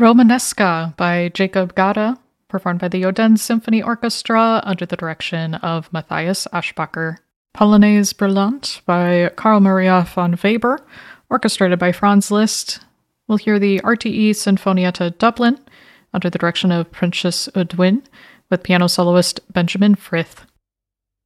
Romanesca by Jacob Gada, performed by the Odense Symphony Orchestra under the direction of Matthias Aschbacher. Polonaise Brillante by Carl Maria von Weber, orchestrated by Franz Liszt. We'll hear the RTE Sinfonietta Dublin under the direction of Princess Udwin with piano soloist Benjamin Frith.